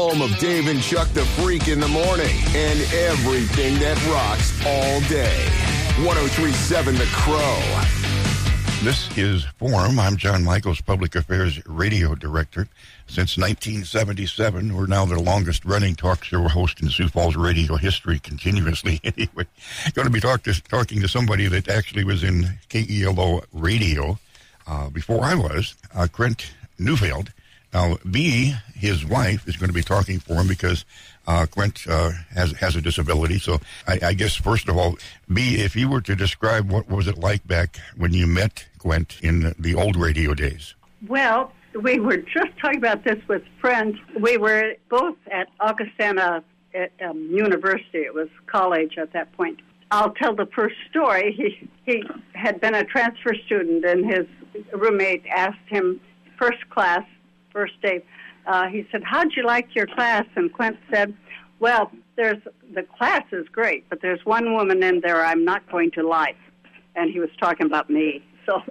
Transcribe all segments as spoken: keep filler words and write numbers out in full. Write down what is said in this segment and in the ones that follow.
Home of Dave and Chuck the Freak in the morning and everything that rocks all day. one oh three point seven The Crow. This is Forum. I'm John Michaels, Public Affairs Radio Director. Since nineteen seventy-seven, we're now the longest-running talk show host in Sioux Falls radio history continuously. Anyway, going to be talk to, talking to somebody that actually was in K E L O radio uh, before I was, uh, Quint Neufeld. Now, B, his wife, is going to be talking for him because uh, Quint uh, has has a disability. So I, I guess, first of all, B, if you were to describe what was it like back when you met Quint in the old radio days? Well, we were just talking about this with friends. We were both at Augustana at, um, University. It was college at that point. I'll tell the first story. He, he had been a transfer student, and his roommate asked him, first class, first day, uh, he said, how'd you like your class? And Quint said, well, there's the class is great, but there's one woman in there I'm not going to like. And he was talking about me. So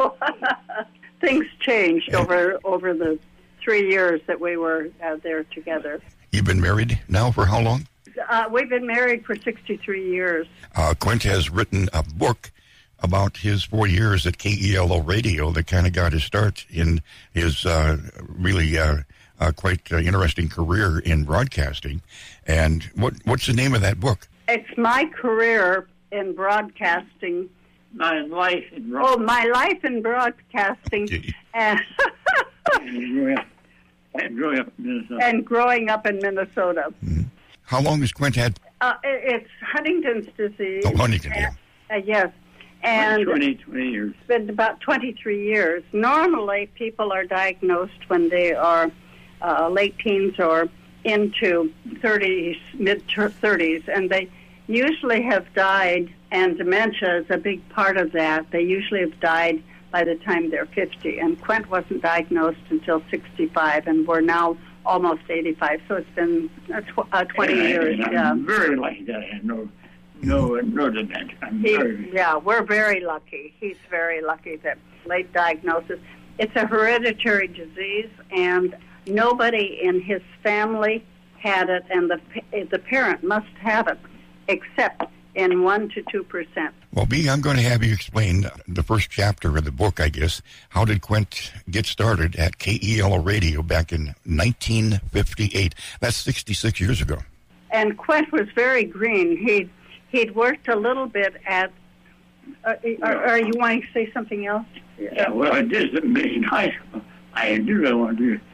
things changed over over the three years that we were uh, there together. You've been married now for how long? Uh, we've been married for sixty-three years. Uh, Quint has written a book about his four years at K E L O Radio that kind of got his start in his uh, really uh, uh, quite uh, interesting career in broadcasting. And what what's the name of that book? It's My Career in Broadcasting. My life in broadcasting. Oh, My Life in Broadcasting. Okay. And, and, growing up, and growing up in Minnesota. And growing up in Minnesota. Mm-hmm. How long has Quint had? Uh, it's Huntington's disease. Oh, Huntington, yeah. Uh, yes. And twenty, twenty years. It's been about twenty-three years. Normally, people are diagnosed when they are uh, late teens or into thirties, mid-thirties, and they usually have died, and dementia is a big part of that. They usually have died by the time they're fifty, and Quint wasn't diagnosed until sixty-five, and we're now almost eighty-five, so it's been uh, tw- uh, twenty and I, years. And I'm yeah. very lucky that I had no, no, no dementia. I'm He, very, yeah, we're very lucky. He's very lucky that late diagnosis. It's a hereditary disease, and nobody in his family had it, and the the parent must have it, except in one to two percent. Well, B, I'm going to have you explain the first chapter of the book, I guess. How did Quint get started at K E L O Radio back in nineteen fifty-eight? That's sixty-six years ago. And Quint was very green. He'd, he'd worked a little bit at... Uh, are, are you wanting to say something else? yeah, well, I did in high school. I did really want to do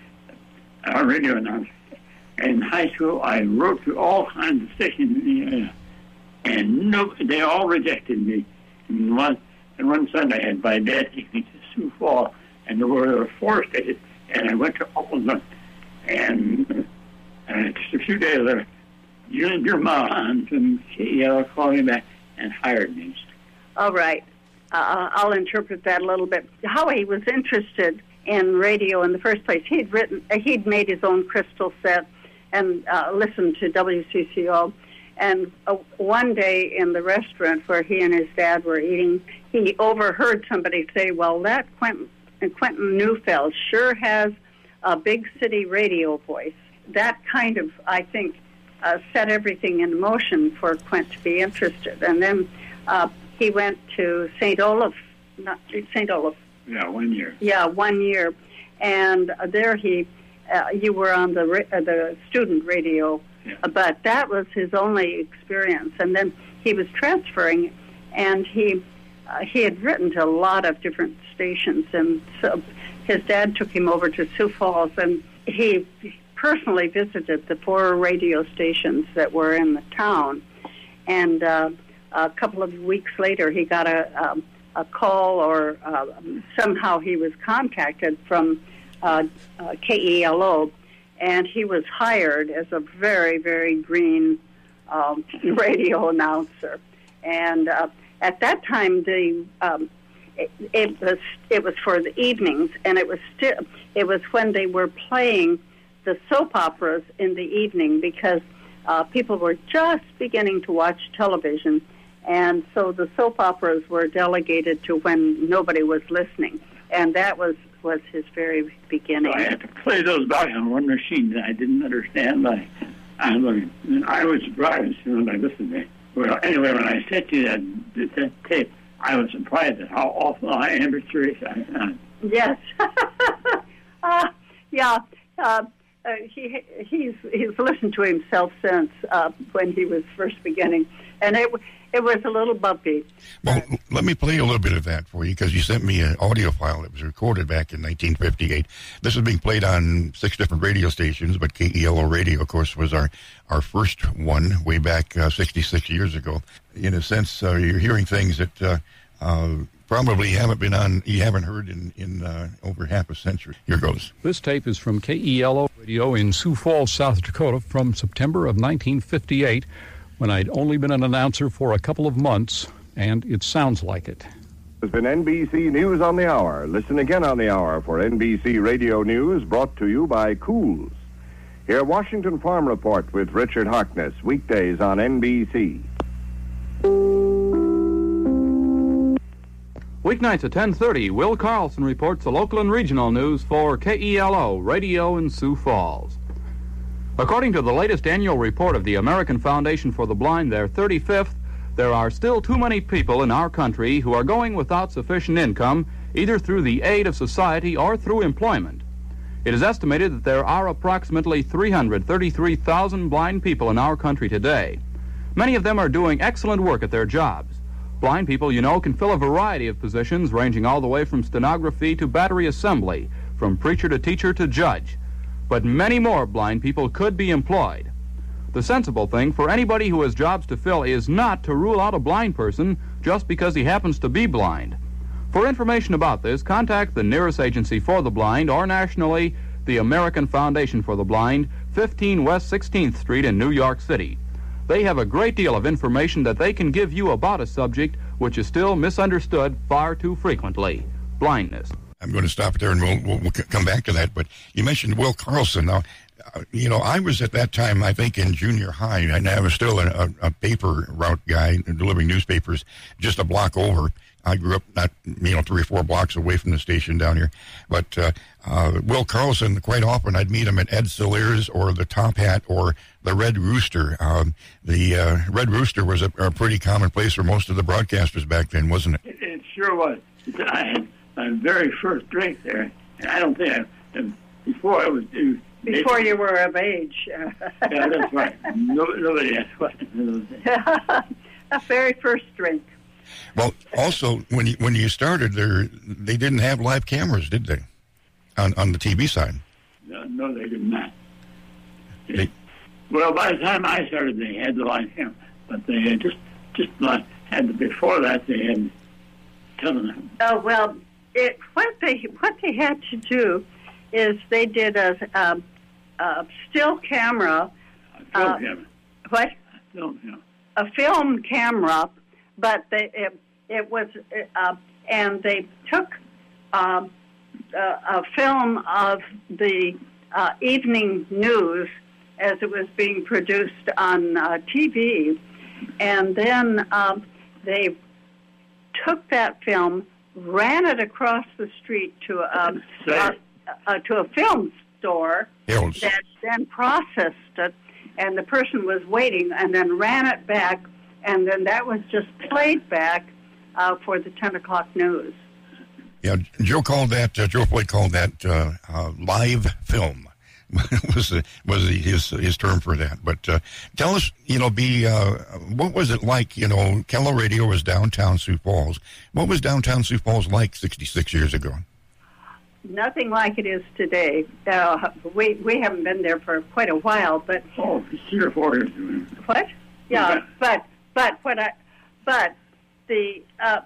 a radio announcer. In high school, I wrote to all kinds of stations in the area. And no, they all rejected me. And one, and one Sunday, I had my dad take me to Sioux Falls, and there were four stations, and I went to all of them. And, and just a few days later, you and your mom from K E L called me back and hired me. All right. Uh, I'll interpret that a little bit. How he was interested in radio in the first place. He'd written, he'd made his own crystal set and uh, listened to W C C O. And uh, one day in the restaurant where he and his dad were eating, he overheard somebody say, well, that Quentin, Quentin Neufeld sure has a big city radio voice. That kind of, I think, uh, set everything in motion for Quint to be interested. And then uh, he went to Saint Olaf, not Saint Olaf. Yeah, one year. Yeah, one year. And uh, there he, uh, you were on the ra- uh, the student radio. Yeah. But that was his only experience. And then he was transferring, and he uh, he had written to a lot of different stations. And so his dad took him over to Sioux Falls, and he personally visited the four radio stations that were in the town. And uh, a couple of weeks later, he got a, um, a call, or uh, somehow he was contacted from uh, uh, K E L O, and he was hired as a very, very green um, radio announcer. And uh, at that time, the um, it, it was it was for the evenings, and it was still it was when they were playing the soap operas in the evening, because uh, people were just beginning to watch television, and so the soap operas were delegated to when nobody was listening, and that was was his very beginning. So I had to play those back on one machine that I didn't understand. I, I, I was surprised when I listened to it. Well, anyway, when I sent you that, that tape, I was surprised at how awful I amateurish I am. Yes. uh, yeah. Uh, uh, he he's he's listened to himself since uh, when he was first beginning, and it it was a little bumpy. Well, uh, let me play a little bit of that for you, because you sent me an audio file that was recorded back in nineteen fifty-eight. This is being played on six different radio stations, but K E L O Radio, of course, was our, our first one way back uh, sixty-six years ago. In a sense, uh, you're hearing things that uh, uh, probably haven't been on, you haven't heard in, in uh, over half a century. Here goes. This tape is from K E L O Radio in Sioux Falls, South Dakota, from September of nineteen fifty-eight, when I'd only been an announcer for a couple of months, and it sounds like it. Has been N B C News on the Hour. Listen again on the hour for N B C Radio News, brought to you by Cools. Hear Washington Farm Report with Richard Harkness, weekdays on N B C. Weeknights at ten thirty, Will Carlson reports the local and regional news for K E L O Radio in Sioux Falls. According to the latest annual report of the American Foundation for the Blind, their thirty-fifth, there are still too many people in our country who are going without sufficient income, either through the aid of society or through employment. It is estimated that there are approximately three hundred thirty-three thousand blind people in our country today. Many of them are doing excellent work at their jobs. Blind people, you know, can fill a variety of positions ranging all the way from stenography to battery assembly, from preacher to teacher to judge. But many more blind people could be employed. The sensible thing for anybody who has jobs to fill is not to rule out a blind person just because he happens to be blind. For information about this, contact the nearest agency for the blind, or nationally, the American Foundation for the Blind, fifteen West sixteenth Street in New York City. They have a great deal of information that they can give you about a subject which is still misunderstood far too frequently: blindness. I'm going to stop there, and we'll, we'll, we'll come back to that. But you mentioned Will Carlson. Now, uh, you know, I was at that time, I think, in junior high, and I was still a, a, a paper route guy, delivering newspapers just a block over. I grew up not, you know, three or four blocks away from the station down here. But uh, uh, Will Carlson, quite often I'd meet him at Ed Solier's or the Top Hat or the Red Rooster. Um, the uh, Red Rooster was a, a pretty common place for most of the broadcasters back then, wasn't it? It, it sure was. I had my very first drink there, and I don't think I, before I was... It, Before you were of age. Yeah, that's right. No, nobody asked what. A very first drink. Well, also, when you, when you started there, they didn't have live cameras, did they, on on the T V side? No, no they did not. They, well, by the time I started, they had the live camera, but they had just just like had the, before that they had television. Oh well, it what they what they had to do is they did a, a, a still camera. A film uh, camera. What? A film camera. A film camera. But they, it, it was, uh, and they took um, a, a film of the uh, evening news as it was being produced on uh, T V, and then um, they took that film, ran it across the street to a, a, a to a film store Hills. that then processed it, and the person was waiting, and then ran it back. And then that was just played back uh, for the ten o'clock news. Yeah, Joe called that, uh, Joe Floyd called that uh, uh, live film, was the, was the, his his term for that. But uh, tell us, you know, be uh, what was it like, you know, K E L O Radio was downtown Sioux Falls. What was downtown Sioux Falls like sixty-six years ago? Nothing like it is today. Uh, we, we haven't been there for quite a while, but... Oh, three or four years. What? Yeah, okay. but... But what I, but the uh,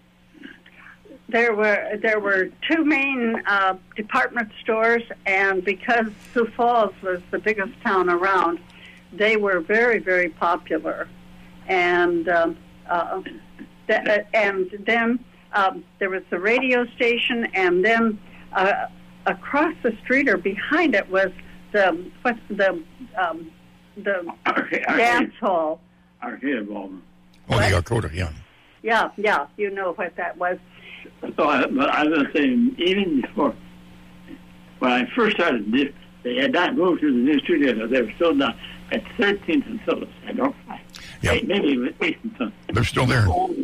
there were there were two main uh, department stores, and because Sioux Falls was the biggest town around, they were very very popular, and um, uh, th- and then um, there was the radio station, and then uh, across the street or behind it was the what the um, the Arcade, dance hall. Arcade Ballroom. Oh, the Arcota, yeah. Yeah, yeah, you know what that was. So I, but I was saying, even before when I first started, this, they had not moved to the new studio. They were still down at thirteenth and Phillips. I don't know. Yep. Maybe even eighth. They're still there. Old,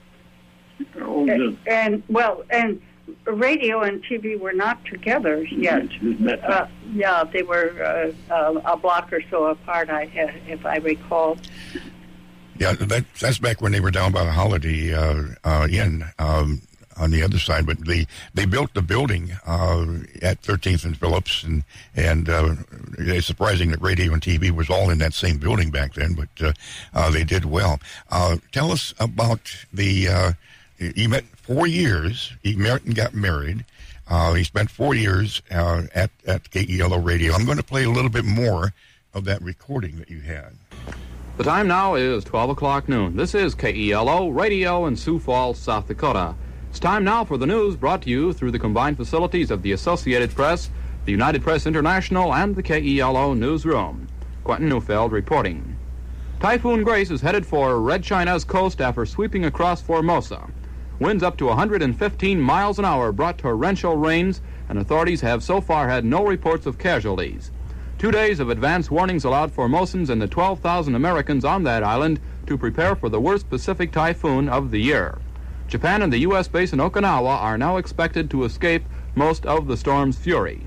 old, and, and, well, and radio and T V were not together yet. Uh, yeah, they were uh, uh, a block or so apart, I if I recall. Yeah, that, that's back when they were down by the Holiday uh, uh, Inn um, on the other side. But they, they built the building uh, at thirteenth and Phillips, and and uh, it's surprising that radio and T V was all in that same building back then. But uh, uh, they did well. Uh, tell us about the. Uh, you met four years. He met and got married. Uh, he spent four years uh, at at K E L O Radio. I'm going to play a little bit more of that recording that you had. The time now is twelve o'clock noon. This is K E L O Radio in Sioux Falls, South Dakota. It's time now for the news brought to you through the combined facilities of the Associated Press, the United Press International, and the K E L O Newsroom. Quentin Neufeld reporting. Typhoon Grace is headed for Red China's coast after sweeping across Formosa. Winds up to one hundred fifteen miles an hour brought torrential rains, and authorities have so far had no reports of casualties. Two days of advance warnings allowed Formosans and the twelve thousand Americans on that island to prepare for the worst Pacific typhoon of the year. Japan and the U S base in Okinawa are now expected to escape most of the storm's fury.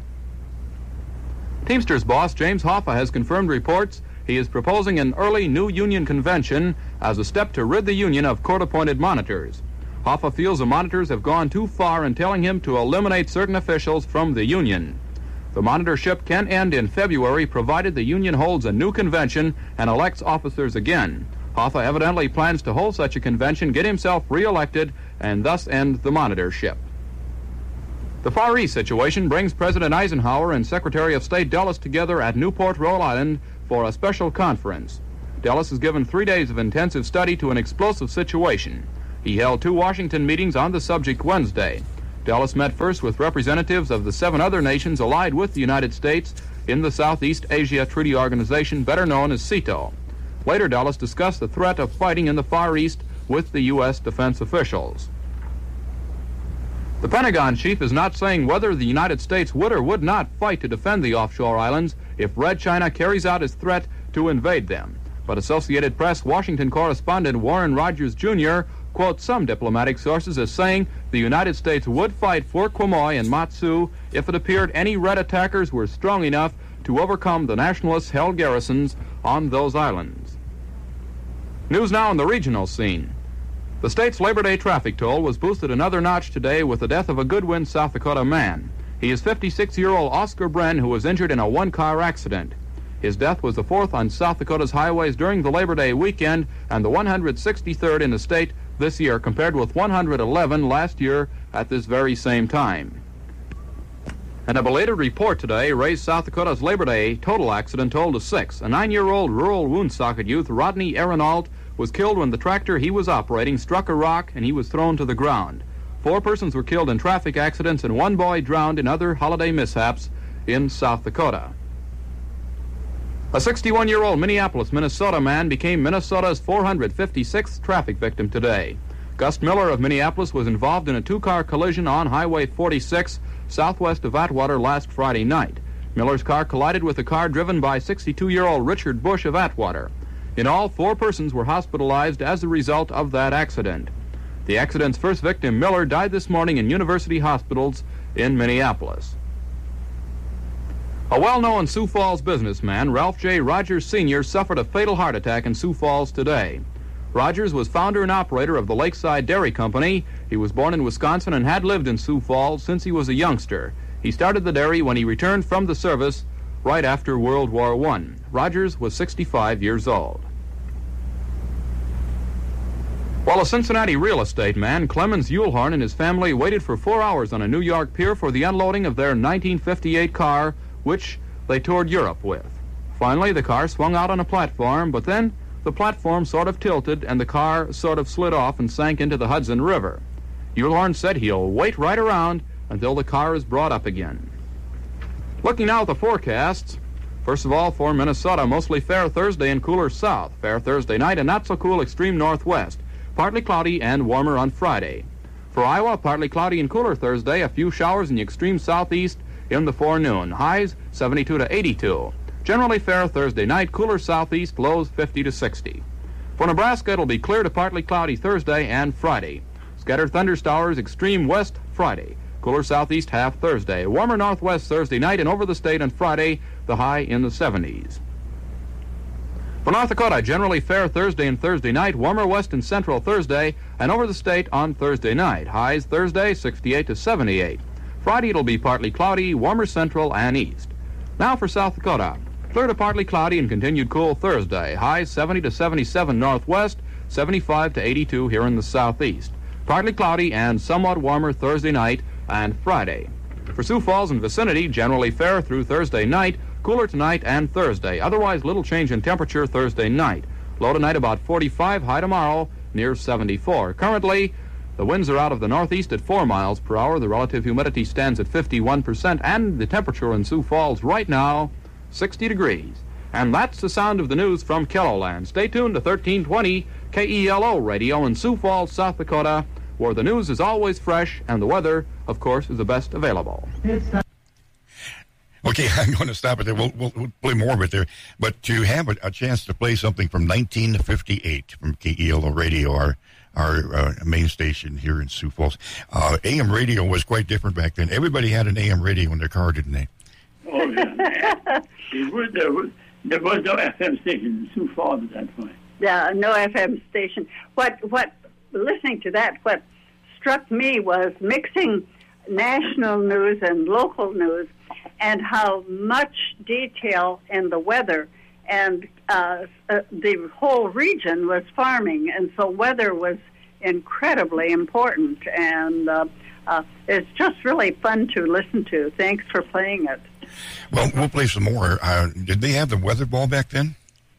Teamsters boss James Hoffa has confirmed reports he is proposing an early new union convention as a step to rid the union of court-appointed monitors. Hoffa feels the monitors have gone too far in telling him to eliminate certain officials from the union. The monitorship can end in February, provided the union holds a new convention and elects officers again. Hoffa evidently plans to hold such a convention, get himself re-elected, and thus end the monitorship. The Far East situation brings President Eisenhower and Secretary of State Dulles together at Newport, Rhode Island, for a special conference. Dulles has given three days of intensive study to an explosive situation. He held two Washington meetings on the subject Wednesday. Dulles met first with representatives of the seven other nations allied with the United States in the Southeast Asia Treaty Organization, better known as SEATO. Later, Dulles discussed the threat of fighting in the Far East with the U S defense officials. The Pentagon chief is not saying whether the United States would or would not fight to defend the offshore islands if Red China carries out its threat to invade them. But Associated Press Washington correspondent Warren Rogers, Junior quotes some diplomatic sources as saying the United States would fight for Quemoy and Matsu if it appeared any Red attackers were strong enough to overcome the nationalists' held garrisons on those islands. News now on the regional scene. The state's Labor Day traffic toll was boosted another notch today with the death of a Goodwin, South Dakota man. He is fifty-six-year-old Oscar Bren, who was injured in a one-car accident. His death was the fourth on South Dakota's highways during the Labor Day weekend and the one hundred sixty-third in the state this year, compared with one hundred eleven last year at this very same time. And a belated report today raised South Dakota's Labor Day total accident toll to six. A nine-year-old rural Woonsocket youth, Rodney Aronalt, was killed when the tractor he was operating struck a rock and he was thrown to the ground. Four persons were killed in traffic accidents and one boy drowned in other holiday mishaps in South Dakota. A sixty-one-year-old Minneapolis, Minnesota man became Minnesota's four hundred fifty-sixth traffic victim today. Gus Miller of Minneapolis was involved in a two-car collision on Highway forty-six southwest of Atwater last Friday night. Miller's car collided with a car driven by sixty-two-year-old Richard Bush of Atwater. In all, four persons were hospitalized as a result of that accident. The accident's first victim, Miller, died this morning in University hospitals in Minneapolis. A well-known Sioux Falls businessman, Ralph J. Rogers Senior, suffered a fatal heart attack in Sioux Falls today. Rogers was founder and operator of the Lakeside Dairy Company. He was born in Wisconsin and had lived in Sioux Falls since he was a youngster. He started the dairy when he returned from the service right after World War One. Rogers was sixty-five years old. While a Cincinnati real estate man, Clemens Yulhorn, and his family waited for four hours on a New York pier for the unloading of their nineteen fifty-eight car, which they toured Europe with. Finally, the car swung out on a platform, but then the platform sort of tilted and the car sort of slid off and sank into the Hudson River. Yulhorn said he'll wait right around until the car is brought up again. Looking now at the forecasts. First of all, for Minnesota, mostly fair Thursday and cooler south. Fair Thursday night and not so cool extreme northwest. Partly cloudy and warmer on Friday. For Iowa, partly cloudy and cooler Thursday. A few showers in the extreme southeast in the forenoon. Highs seventy-two to eighty-two. Generally fair Thursday night, cooler southeast, lows fifty to sixty. For Nebraska, it'll be clear to partly cloudy Thursday and Friday. Scattered thundershowers, extreme west Friday. Cooler southeast half Thursday. Warmer northwest Thursday night, and over the state on Friday, the high in the seventies. For North Dakota, generally fair Thursday and Thursday night, warmer west and central Thursday, and over the state on Thursday night. Highs Thursday, sixty-eight to seventy-eight. Friday, it'll be partly cloudy, warmer central and east. Now for South Dakota. Clear to partly cloudy and continued cool Thursday. Highs seventy to seventy-seven northwest, seventy-five to eighty-two here in the southeast. Partly cloudy and somewhat warmer Thursday night and Friday. For Sioux Falls and vicinity, generally fair through Thursday night, cooler tonight and Thursday. Otherwise, little change in temperature Thursday night. Low tonight about forty-five, high tomorrow near seventy-four. Currently, the winds are out of the northeast at four miles per hour. The relative humidity stands at fifty-one percent, and the temperature in Sioux Falls right now, sixty degrees. And that's the sound of the news from Kelloland. Stay tuned to thirteen twenty K E L O Radio in Sioux Falls, South Dakota, where the news is always fresh and the weather, of course, is the best available. Okay, I'm going to stop it there. We'll, we'll, we'll play more of it there. But to have a, a chance to play something from nineteen fifty-eight from K E L O Radio, our our uh, main station here in Sioux Falls. Uh, A M radio was quite different back then. Everybody had an A M radio in their car, didn't they? Oh, yeah. It was, there, was, there was no F M station in Sioux Falls at that point. Yeah, no F M station. What, what, listening to that, what struck me was mixing national news and local news and how much detail in the weather. And uh, uh, the whole region was farming, and so weather was incredibly important. And uh, uh, it's just really fun to listen to. Thanks for playing it. Well, we'll play some more. Uh, did they have the weather ball back then?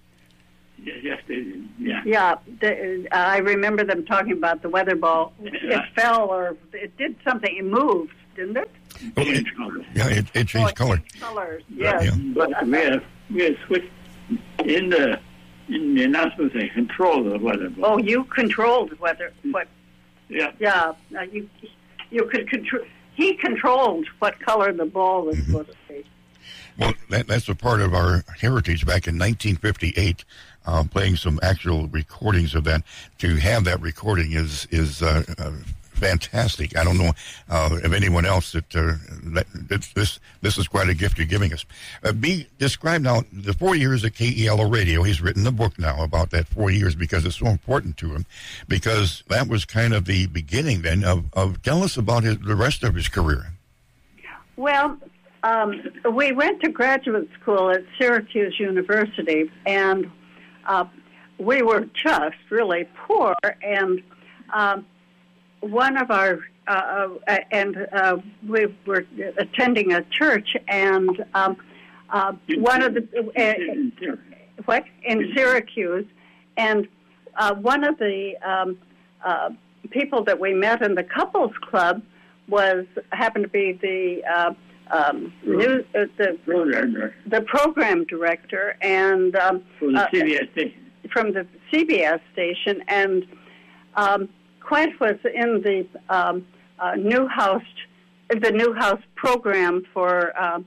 Yes, yes they did. Yeah. Yeah, the, uh, I remember them talking about the weather ball. It fell, or it did something. It moved, didn't it? Well, it yeah, it, it changed oh, it color. Changed colors, yes. Yeah. But we had, we had switched in the in the announcements. They control the weather ball. Oh, you controlled weather. What? Yeah. Yeah. Uh, you you could control. He controlled what color the ball was Mm-hmm. supposed to be. Well, that, that's a part of our heritage back in nineteen fifty-eight, uh, playing some actual recordings of that. To have that recording is is uh, uh, fantastic. I don't know uh, of anyone else that, uh, that, that this this is quite a gift you're giving us. Uh, be describe now the four years at K E L O Radio. He's written a book now about that four years because it's so important to him. Because that was kind of the beginning then of, of tell us about his, the rest of his career. Well, um, we went to graduate school at Syracuse University, and uh, we were just really poor. And um, one of our uh, uh, and uh, we were attending a church, and um, uh, one of the uh, what in Syracuse, and uh, one of the um, uh, people that we met in the couples club was happened to be the uh, um, new uh, the program director. the program director, and um, from the uh, C B S station. From the C B S station, and um, Quint was in the um, uh, Newhouse the Newhouse program for um,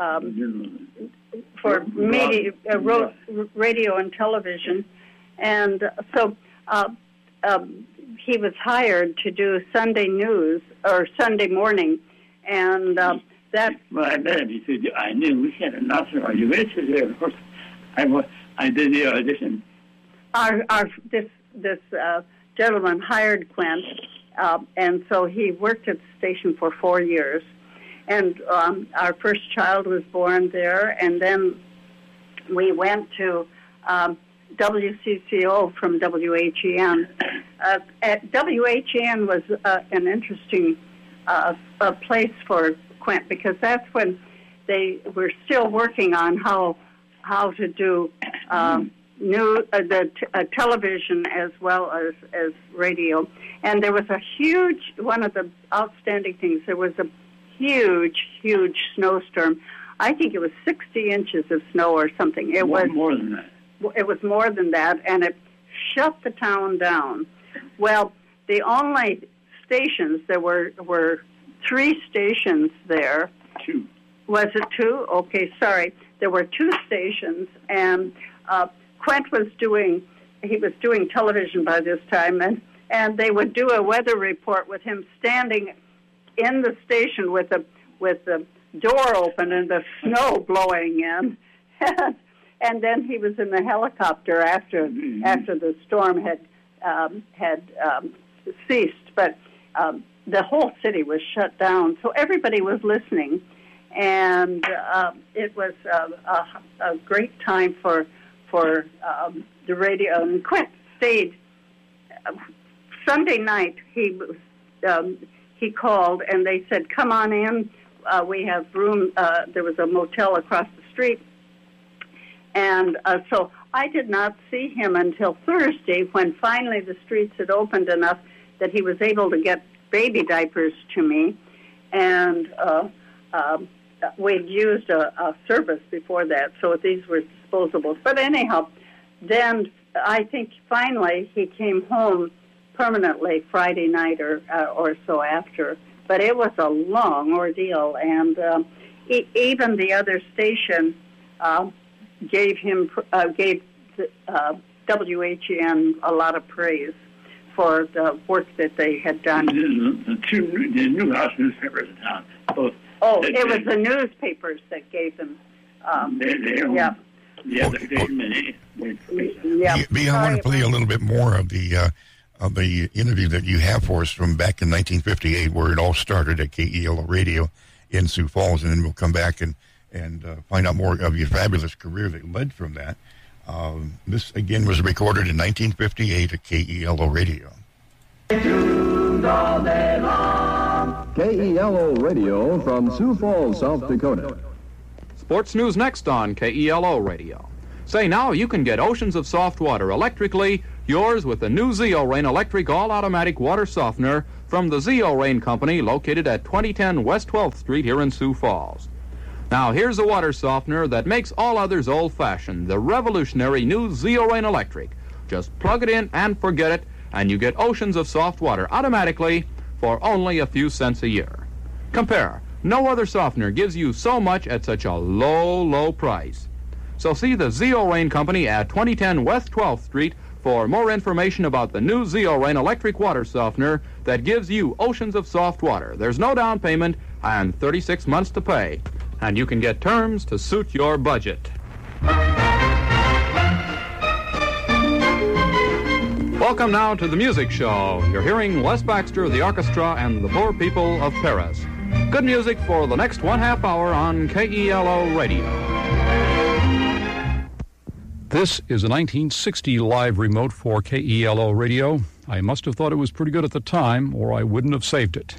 um, for media, uh, ro- radio and television, and so uh, um, he was hired to do Sunday news or Sunday morning, and uh, that. Well, I met him. He said, "I knew we had an audition. Are you interested?" Of course, I was. I did the audition. Our, our this this uh, gentleman hired Quint, uh, and so he worked at the station for four years. And um, our first child was born there, and then we went to um, W C C O from W H E N. Uh, at W H E N was uh, an interesting uh, a place for Quint because that's when they were still working on how how to do um, new uh, the t- uh, television as well as as radio. And there was a huge one of the outstanding things. There was a huge, huge snowstorm. I think it was sixty inches of snow or something. It more, was more than that. It was more than that, and it shut the town down. Well, the only stations there were were three stations there. Two. Was it two? Okay, sorry. There were two stations, and uh, Quint was doing, he was doing television by this time, and, and they would do a weather report with him standing in the station with the, with the door open and the snow blowing in. And then he was in the helicopter after mm-hmm. after the storm had um, had um, ceased. But um, the whole city was shut down, so everybody was listening, and uh, it was uh, a, a great time for for um, the radio. And Quint stayed uh, Sunday night. He was um, he called, and they said, "Come on in. Uh, we have room." Uh, there was a motel across the street. And uh, so I did not see him until Thursday, when finally the streets had opened enough that he was able to get baby diapers to me. And uh, uh, we'd used a, a service before that, so these were disposables. But anyhow, then I think finally he came home permanently Friday night or, uh, or so after. But it was a long ordeal, and uh, e- even the other station... Uh, gave him uh, gave uh, W H E N a lot of praise for the work that they had done. The, the two the Newhouse newspapers in town. Both. Oh, they, it was the newspapers that gave them. Um, they, they yeah. The other station. Yeah. B, I want to play a little bit more of the uh, of the interview that you have for us from back in nineteen fifty-eight, where it all started at K E L O Radio in Sioux Falls, and then we'll come back and. and uh, find out more of your fabulous career that led from that. Um, this, again, was recorded in nineteen fifty-eight at K E L O Radio. K E L O Radio from Sioux Falls, South Dakota. Sports news next on K E L O Radio. Say now you can get oceans of soft water electrically, yours with the new Zeo Rain electric all-automatic water softener from the Zeo Rain Company, located at twenty ten West twelfth Street here in Sioux Falls. Now, here's a water softener that makes all others old-fashioned, the revolutionary new Zeo Rain Electric. Just plug it in and forget it, and you get oceans of soft water automatically for only a few cents a year. Compare. No other softener gives you so much at such a low, low price. So see the Zeo Rain Company at twenty ten West twelfth Street for more information about the new Zeo Rain Electric water softener that gives you oceans of soft water. There's no down payment and thirty-six months to pay. And you can get terms to suit your budget. Welcome now to the music show. You're hearing Les Baxter, the orchestra, and the poor people of Paris. Good music for the next one half hour on K E L O Radio. This is a nineteen sixty live remote for K E L O Radio. I must have thought it was pretty good at the time, or I wouldn't have saved it.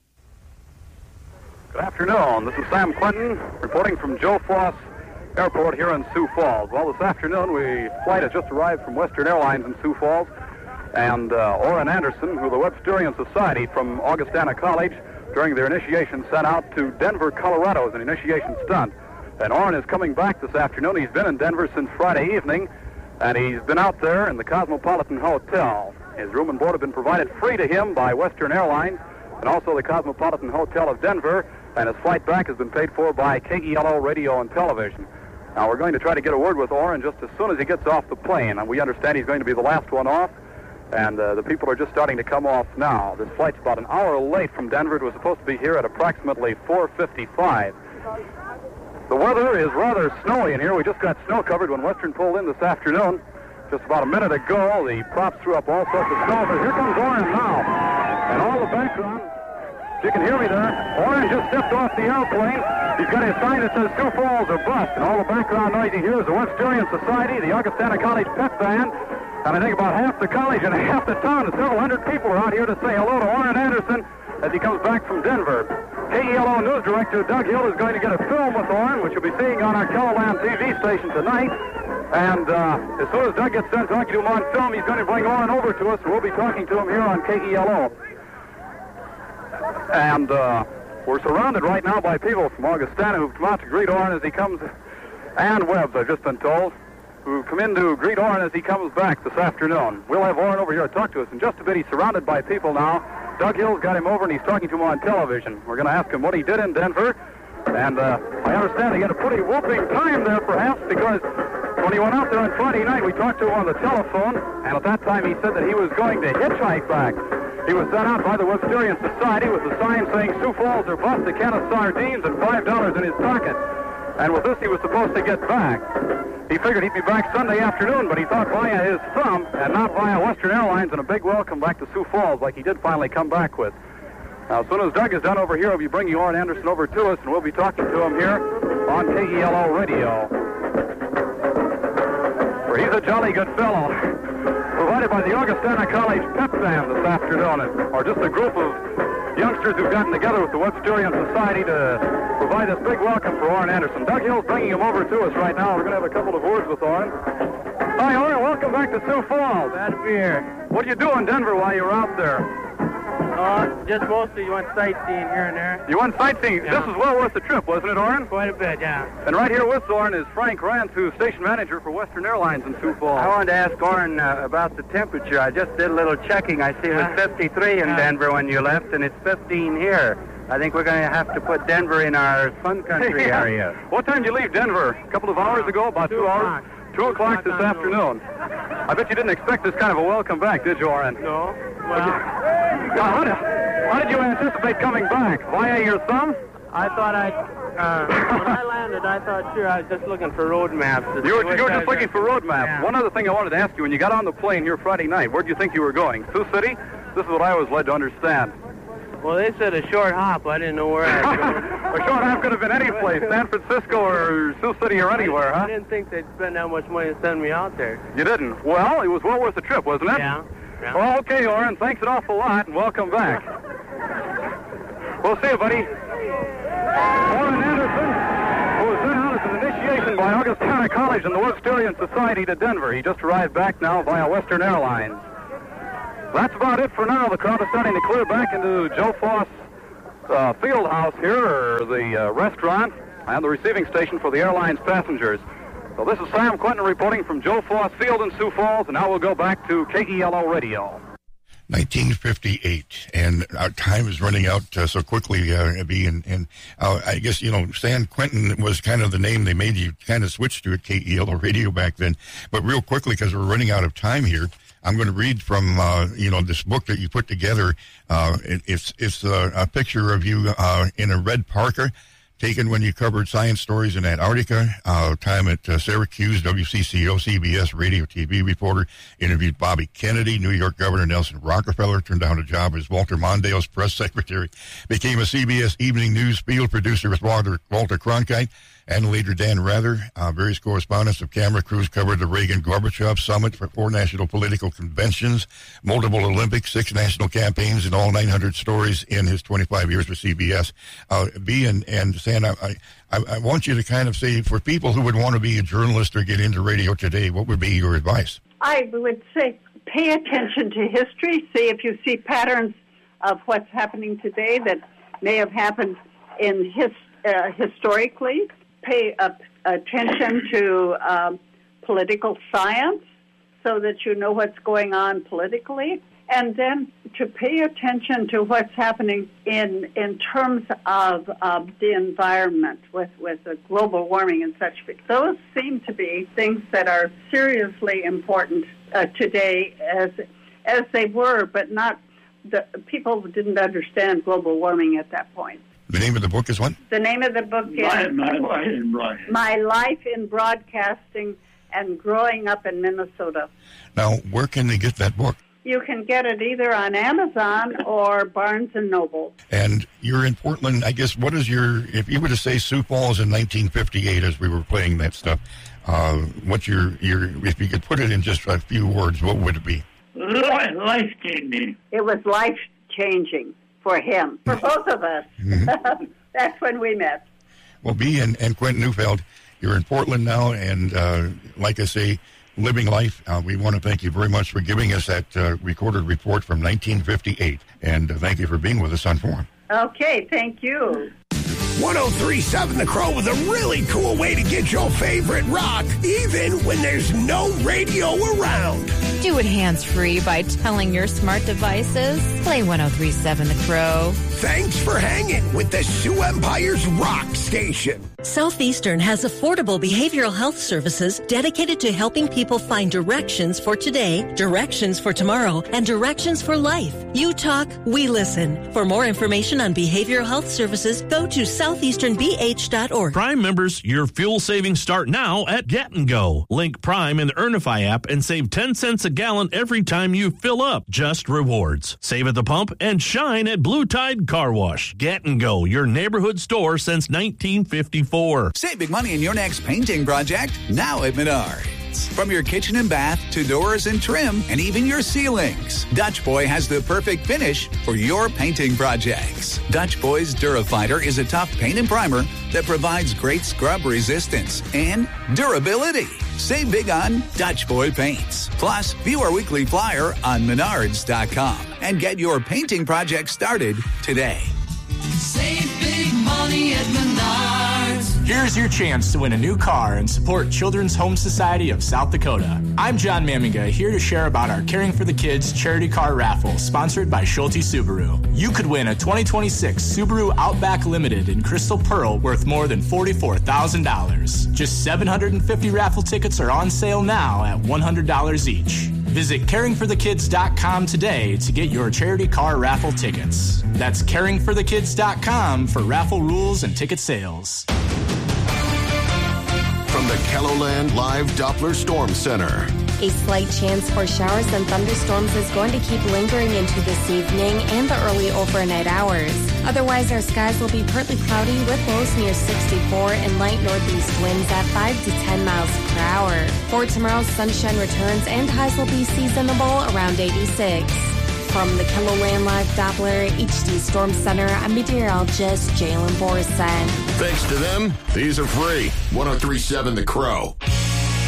Good afternoon. This is Sam Quentin reporting from Joe Floss Airport here in Sioux Falls. Well, this afternoon, we flight has just arrived from Western Airlines in Sioux Falls, and uh, Orrin Anderson, who the Websterian Society from Augustana College, during their initiation, sent out to Denver, Colorado as an initiation stunt. And Orrin is coming back this afternoon. He's been in Denver since Friday evening, and he's been out there in the Cosmopolitan Hotel. His room and board have been provided free to him by Western Airlines and also the Cosmopolitan Hotel of Denver, and his flight back has been paid for by K E L O Radio and Television. Now, we're going to try to get a word with Orrin just as soon as he gets off the plane, and we understand he's going to be the last one off, and uh, the people are just starting to come off now. This flight's about an hour late from Denver. It was supposed to be here at approximately four fifty-five. The weather is rather snowy in here. We just got snow covered when Western pulled in this afternoon. Just about a minute ago, the props threw up all sorts of snow, but here comes Orrin now. And all the background, you can hear me there, Orrin just stepped off the airplane. He's got his sign that says Sioux Falls or bust. And all the background noise you hear is the Websterian Society, the Augustana College pep band, and I think about half the college and half the town, and several hundred people are out here to say hello to Orrin Anderson as he comes back from Denver. K E L O News Director Doug Hill is going to get a film with Orrin, which you'll be seeing on our Teleland T V station tonight. And uh, as soon as Doug gets done talking to him on film, he's going to bring Orrin over to us, and we'll be talking to him here on K E L O. And uh, we're surrounded right now by people from Augustana who've come out to greet Orrin as he comes, and Webbs, I've just been told, who come in to greet Orrin as he comes back this afternoon. We'll have Orrin over here to talk to us in just a bit. He's surrounded by people now. Doug Hill's got him over, and he's talking to him on television. We're going to ask him what he did in Denver, And uh, I understand he had a pretty whooping time there, perhaps, because when he went out there on Friday night, we talked to him on the telephone, and at that time he said that he was going to hitchhike back. He was sent out by the Websterian Society with a sign saying Sioux Falls or bust, a can of sardines, and five dollars in his pocket. And with this, he was supposed to get back. He figured he'd be back Sunday afternoon, but he thought via his thumb and not via Western Airlines, and a big welcome back to Sioux Falls like he did finally come back with. Now, as soon as Doug is done over here, we'll be bringing Orrin Anderson over to us, and we'll be talking to him here on K E L O Radio. For he's a jolly good fellow. Provided by the Augustana College Pep Band this afternoon, or just a group of youngsters who've gotten together with the Websterian Society to provide this big welcome for Orrin Anderson. Doug Hill's bringing him over to us right now. We're going to have a couple of words with Orrin. Hi, Orrin. Welcome back to Sioux Falls. Glad to be here. What did you do in Denver while you were out there? Uh, just mostly went sightseeing here and there. You went sightseeing. Yeah. This was well worth the trip, wasn't it, Orrin? Quite a bit, yeah. And right here with Orrin is Frank Rance, who's station manager for Western Airlines in Sioux Falls. I wanted to ask Orrin uh, about the temperature. I just did a little checking. I see it was fifty-three in Yeah. Denver when you left, and it's fifteen here. I think we're going to have to put Denver in our fun country Yeah. area. What time did you leave Denver? A couple of hours ago? About two, Two hours? o'clock. Two o'clock this afternoon. I bet you didn't expect this kind of a welcome back, did you, Orrin? No. Well, Now, how, did, how did you anticipate coming back? Via your thumb? I thought I'd... Uh, when I landed, I thought, sure, I was just looking for road maps. to You see were, which you were guys just looking are- for road maps. Yeah. One other thing I wanted to ask you, when you got on the plane here Friday night, where do you think you were going? Sioux City? This is what I was led to understand. Well, they said a short hop. I didn't know where I was going. A short hop could have been any place, San Francisco or Sioux City or anywhere, I huh? didn't think they'd spend that much money to send me out there. You didn't? Well, it was well worth the trip, wasn't it? Yeah. yeah. Well, okay, Orrin, thanks an awful lot, and welcome back. We'll see you, buddy. Orrin Anderson, who was sent out as an initiation by Augustana College and the Websterian Society to Denver. He just arrived back now via Western Airlines. That's about it for now. The crowd is starting to clear back into Joe Foss uh, Field House here, or the uh, restaurant, and the receiving station for the airline's passengers. So this is Sam Quentin reporting from Joe Foss Field in Sioux Falls, and now we'll go back to K E L O Radio. nineteen fifty-eight, and our time is running out uh, so quickly, uh, Abby, and, and uh, I guess, you know, San Quentin was kind of the name they made you kind of switch to at K E L O Radio back then. But real quickly, because we're running out of time here, I'm going to read from, uh, you know, this book that you put together. Uh, it, it's it's uh, a picture of you uh, in a red parka, taken when you covered science stories in Antarctica, uh, time at uh, Syracuse, W C C O, C B S radio T V reporter, interviewed Bobby Kennedy, New York Governor Nelson Rockefeller, turned down a job as Walter Mondale's press secretary, became a C B S Evening News field producer with Walter, Walter Cronkite, and leader Dan Rather. Uh, various correspondents of camera crews covered the Reagan-Gorbachev summit for four national political conventions, multiple Olympics, six national campaigns, and all nine hundred stories in his twenty-five years with C B S. Uh, B and, and San, I, I, I want you to kind of say, for people who would want to be a journalist or get into radio today, what would be your advice? I would say pay attention to history. See if you see patterns of what's happening today that may have happened in his, uh, historically. Pay uh, attention to um, political science so that you know what's going on politically, and then to pay attention to what's happening in in terms of uh, the environment with, with the global warming and such. Those seem to be things that are seriously important uh, today as as they were, but not the people didn't understand global warming at that point. The name of the book is what? The name of the book is My, my life in broadcasting. My Life in Broadcasting and Growing Up in Minnesota. Now, where can they get that book? You can get it either on Amazon or Barnes and Noble. And you're in Portland. I guess, what is your, if you were to say Sioux Falls in nineteen fifty-eight as we were playing that stuff, uh, what's your, your, if you could put it in just a few words, what would it be? Life-changing. It was life-changing for him, for both of us. Mm-hmm. That's when we met. Well, B and, and Quentin Neufeld, you're in Portland now, and uh, like I say, living life. Uh, we want to thank you very much for giving us that uh, recorded report from nineteen fifty-eight, and uh, thank you for being with us on Forum. Okay, thank you. one oh three point seven The Crow with a really cool way to get your favorite rock, even when there's no radio around. Do it hands-free by telling your smart devices, play one oh three point seven The Crow. Thanks for hanging with the Sioux Empire's Rock Station. Southeastern has affordable behavioral health services dedicated to helping people find directions for today, directions for tomorrow, and directions for life. You talk, we listen. For more information on behavioral health services, go to southeastern b h dot org. Prime members, your fuel savings start now at Get and Go. Link Prime in the Earnify app and save ten cents a gallon every time you fill up. Just rewards. Save at the pump and shine at Blue Tide Car Wash. Get and Go, your neighborhood store since nineteen fifty-four. Save big money in your next painting project now at Menards. From your kitchen and bath to doors and trim and even your ceilings, Dutch Boy has the perfect finish for your painting projects. Dutch Boy's Durafighter is a tough paint and primer that provides great scrub resistance and durability. Save big on Dutch Boy paints. Plus, view our weekly flyer on menards dot com and get your painting project started today. Save big money at Menards. Here's your chance to win a new car and support Children's Home Society of South Dakota. I'm John Maminga, here to share about our Caring for the Kids charity car raffle sponsored by Schulte Subaru. You could win a twenty twenty-six Subaru Outback Limited in Crystal Pearl worth more than forty-four thousand dollars. Just seven hundred fifty raffle tickets are on sale now at one hundred dollars each. Visit caring for the kids dot com today to get your charity car raffle tickets. That's caring for the kids dot com for raffle rules and ticket sales. From the KELOLAND Live Doppler Storm Center. A slight chance for showers and thunderstorms is going to keep lingering into this evening and the early overnight hours. Otherwise, our skies will be partly cloudy with lows near sixty-four and light northeast winds at five to ten miles per hour. For tomorrow, sunshine returns and highs will be seasonable around eighty-six. From the KELOLAND Live Doppler H D Storm Center, I'm meteorologist Jalen Borson. Thanks to them, these are free. one oh three point seven The Crow.